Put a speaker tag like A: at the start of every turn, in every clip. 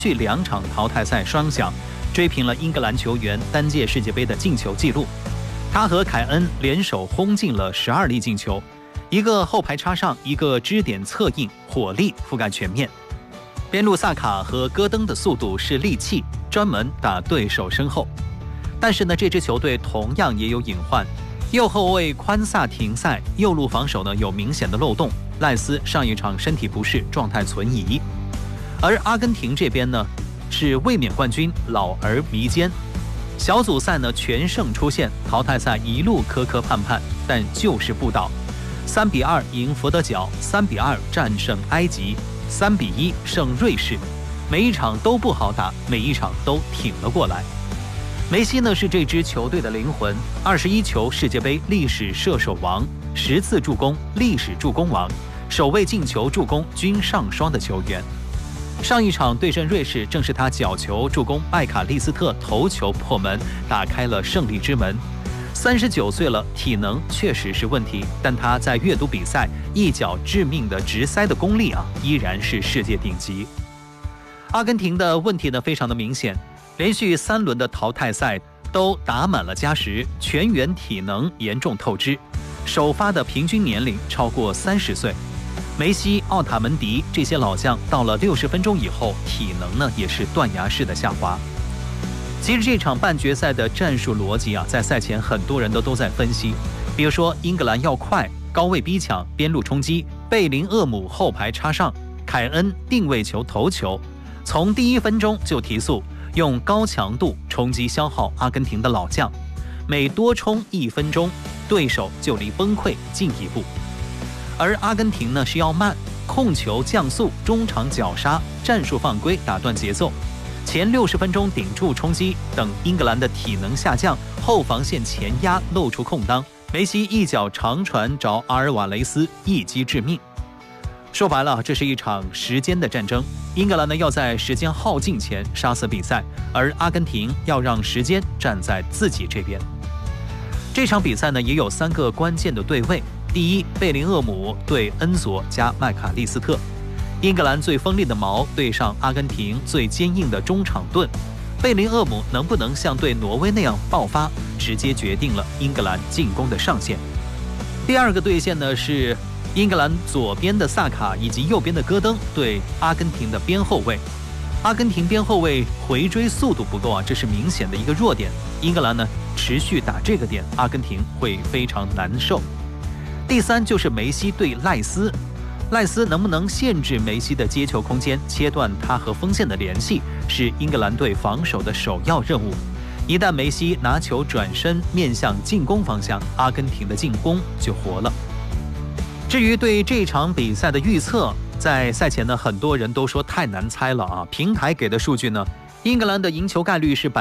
A: 续2场淘汰赛双响，追平了英格兰球员单届世界杯的进球纪录。他和凯恩联手轰进了12粒进球，一个后排插上，一个支点策应，火力覆盖全面。边路萨卡和戈登的速度是利器，专门打对手身后。但是呢，这支球队同样也有隐患，右后卫宽萨停赛，右路防守呢有明显的漏洞。赖斯上一场身体不适，状态存疑。而阿根廷这边呢是卫冕冠军，老而弥坚。小组赛呢全胜出线，淘汰赛一路磕磕绊绊，但就是不倒。3-2赢佛得角，3-2战胜埃及，3-1胜瑞士。每一场都不好打，每一场都挺了过来。梅西呢是这支球队的灵魂，21球世界杯历史射手王，10次助攻历史助攻王，首位进球助攻均上双的球员。上一场对阵瑞士，正是他角球助攻麦卡利斯特头球破门，打开了胜利之门。39岁了，体能确实是问题，但他在阅读比赛一脚致命的直塞的功力依然是世界顶级。阿根廷的问题呢非常的明显，连续3轮的淘汰赛都打满了加时，全员体能严重透支，首发的平均年龄超过30岁。梅西、奥塔门迪这些老将到了60分钟以后，体能呢也是断崖式的下滑。其实这场半决赛的战术逻辑在赛前很多人都在分析，比如说英格兰要快，高位逼抢，边路冲击，贝林厄姆后排插上，凯恩定位球头球，从第1分钟就提速，用高强度冲击消耗阿根廷的老将，每多冲1分钟，对手就离崩溃近一步。而阿根廷呢是要慢，控球降速，中场绞杀，战术犯规打断节奏，前60分钟顶住冲击，等英格兰的体能下降，后防线前压露出空当，梅西一脚长传找阿尔瓦雷斯，一击致命。说白了，这是一场时间的战争。英格兰呢要在时间耗尽前杀死比赛，而阿根廷要让时间站在自己这边。这场比赛呢也有3个关键的对位。第一，贝林厄姆对恩佐加麦卡利斯特，英格兰最锋利的矛对上阿根廷最坚硬的中场盾，贝林厄姆能不能像对挪威那样爆发，直接决定了英格兰进攻的上限。第2个对线呢是英格兰左边的萨卡以及右边的戈登对阿根廷的边后卫。阿根廷边后卫回追速度不够这是明显的一个弱点。英格兰呢持续打这个点，阿根廷会非常难受。第3就是梅西对赖斯，赖斯能不能限制梅西的接球空间，切断他和锋线的联系，是英格兰队防守的首要任务。一旦梅西拿球转身面向进攻方向，阿根廷的进攻就活了。至于对这场比赛的预测，在赛前呢，很多人都说太难猜了平台给的数据呢，英格兰的赢球概率是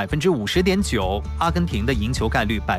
A: 50.9%， 阿根廷的赢球概率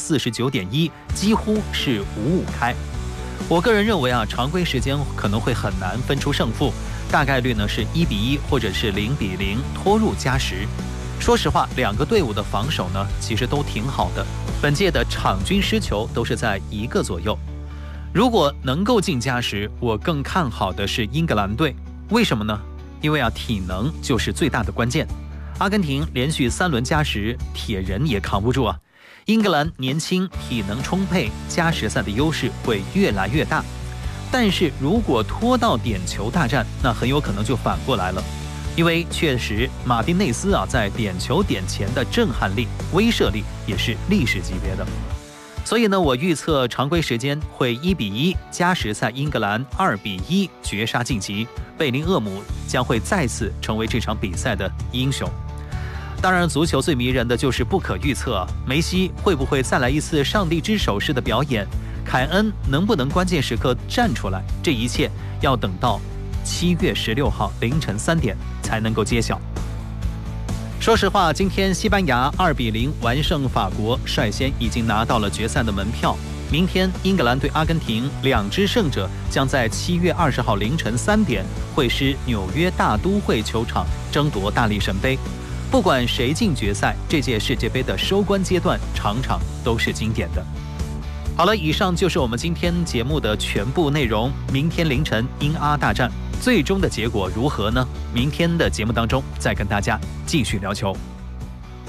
A: 49.1%， 几乎是5-5开。我个人认为常规时间可能会很难分出胜负，大概率呢是1-1或者是0-0拖入加时。说实话，2个队伍的防守呢其实都挺好的，本届的场均失球都是在1个左右。如果能够进加时，我更看好的是英格兰队。为什么呢？因为体能就是最大的关键。阿根廷连续3轮加时，铁人也扛不住英格兰年轻，体能充沛，加时赛的优势会越来越大。但是如果拖到点球大战，那很有可能就反过来了。因为确实马丁内斯在点球点前的震撼力、威慑力也是历史级别的。所以呢，我预测常规时间会1-1，加时赛英格兰2-1绝杀晋级，贝林厄姆将会再次成为这场比赛的英雄。当然，足球最迷人的就是不可预测，梅西会不会再来一次上帝之手式的表演？凯恩能不能关键时刻站出来？这一切要等到7月16号凌晨3点才能够揭晓。说实话，今天西班牙2-0完胜法国，率先已经拿到了决赛的门票。明天英格兰对阿根廷，2支胜者将在7月20号凌晨3点会师纽约大都会球场争夺大力神杯。不管谁进决赛，这届世界杯的收官阶段场场都是经典的。好了，以上就是我们今天节目的全部内容。明天凌晨英阿大战， 最终的结果如何呢？明天的节目当中再跟大家继续聊球。